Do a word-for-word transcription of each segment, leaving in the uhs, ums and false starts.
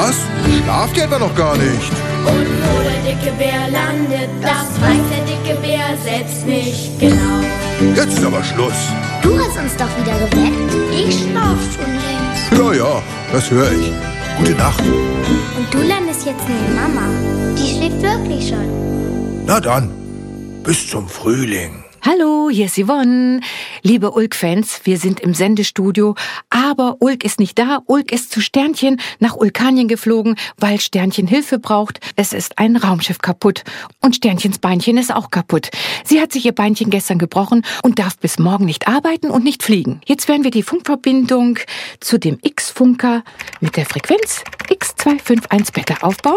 Was? Schlaft ihr etwa noch gar nicht? Und wo der dicke Bär landet, das weiß der dicke Bär selbst nicht genau. Jetzt ist aber Schluss. Du hast uns doch wieder geweckt. Ich schlaf schon längst. Ja, ja, das höre ich. Gute Nacht. Und du landest jetzt neben Mama. Die schläft wirklich schon. Na dann, bis zum Frühling. Hallo, hier ist Yvonne. Liebe Ulk-Fans, wir sind im Sendestudio, aber Ulk ist nicht da. Ulk ist zu Sternchen nach Ulkanien geflogen, weil Sternchen Hilfe braucht. Es ist ein Raumschiff kaputt und Sternchens Beinchen ist auch kaputt. Sie hat sich ihr Beinchen gestern gebrochen und darf bis morgen nicht arbeiten und nicht fliegen. Jetzt werden wir die Funkverbindung zu dem X-Funker mit der Frequenz X zwei fünf eins Beta aufbauen.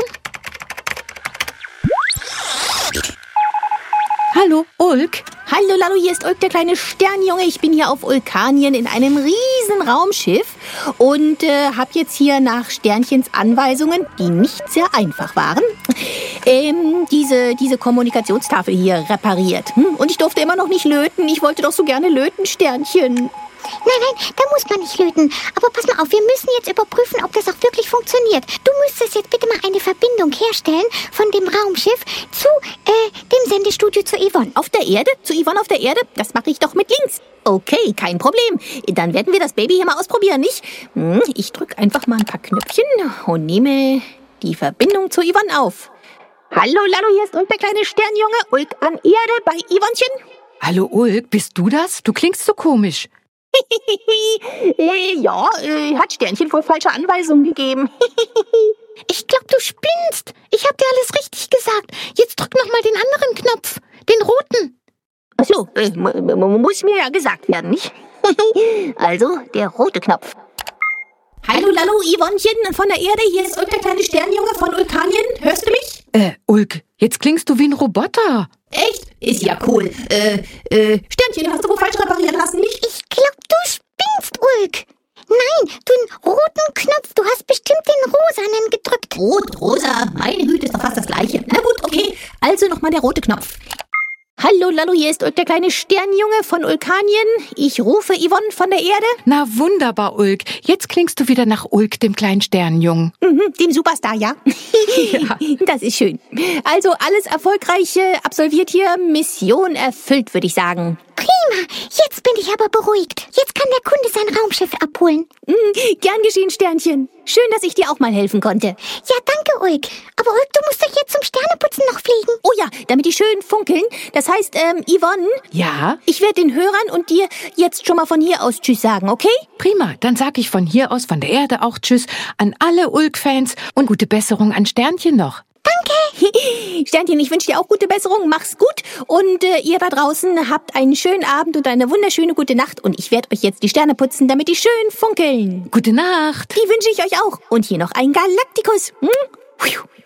Hallo, Ulk. Hallo Lalo, hier ist Ulk, der kleine Sternjunge. Ich bin hier auf Ulkanien in einem riesen Raumschiff und äh, habe jetzt hier nach Sternchens Anweisungen, die nicht sehr einfach waren, ähm, diese, diese Kommunikationstafel hier repariert. Hm? Und ich durfte immer noch nicht löten. Ich wollte doch so gerne löten, Sternchen. Nein, nein, da muss man nicht löten. Aber pass mal auf, wir müssen jetzt überprüfen, ob das auch wirklich funktioniert. Du müsstest jetzt bitte mal eine Verbindung herstellen von dem Raumschiff zu äh, dem Sendestudio zu Yvonne. Auf der Erde? Zu Yvonne auf der Erde? Das mache ich doch mit links. Okay, kein Problem. Dann werden wir das Baby hier mal ausprobieren, nicht? Hm, ich drücke einfach mal ein paar Knöpfchen und nehme die Verbindung zu Yvonne auf. Hallo Lalo, hier ist Ulk, der kleine Sternjunge. Ulk an Erde bei Yvonnchen. Hallo, Ulk, bist du das? Du klingst so komisch. äh, ja, äh, hat Sternchen wohl falsche Anweisungen gegeben. Ich glaub, du spinnst. Ich hab dir alles richtig gesagt. Jetzt drück noch mal den anderen Knopf. Den roten. Ach so, äh, muss mir ja gesagt werden, nicht? Also, der rote Knopf. Hallo, Lalo, Yvonnchen von der Erde. Hier ist Ulk, der kleine Sternjunge von Ulkanien. Hörst du mich? Äh, Ulk, jetzt klingst du wie ein Roboter. Echt? Ist ja cool. Äh, äh, Sternchen, hast du wohl falsch reparieren lassen, nicht? Ich glaub, du spinnst, Ulk. Nein, den roten Knopf. Du hast bestimmt den rosanen gedrückt. Rot, rosa, meine Güte, ist doch fast das Gleiche. Na gut, okay. Also nochmal der rote Knopf. Hallo, Lalo, hier ist Ulk, der kleine Sternjunge von Ulkanien. Ich rufe Yvonne von der Erde. Na wunderbar, Ulk. Jetzt klingst du wieder nach Ulk, dem kleinen Sternjungen. Mhm, dem Superstar, ja? Ja. Das ist schön. Also alles erfolgreich äh, absolviert hier. Mission erfüllt, würde ich sagen. Prima, jetzt bin ich aber beruhigt. Jetzt kann der Kunde sein Raumschiff abholen. Mhm, gern geschehen, Sternchen. Schön, dass ich dir auch mal helfen konnte. Ja, danke, Ulk. Aber Ulk, du musst doch jetzt zum Sterneputzen noch fliegen. Oh ja, damit die schön funkeln. Das heißt, ähm, Yvonne? Ja? Ich werde den Hörern und dir jetzt schon mal von hier aus Tschüss sagen, okay? Prima, dann sag ich von hier aus, von der Erde auch Tschüss an alle Ulk-Fans und gute Besserung an Sternchen noch. Danke. Sternchen, ich wünsche dir auch gute Besserung. Mach's gut. Und äh, ihr da draußen habt einen schönen Abend und eine wunderschöne gute Nacht. Und ich werde euch jetzt die Sterne putzen, damit die schön funkeln. Gute Nacht. Die wünsche ich euch auch. Und hier noch ein Galaktikus. Hm?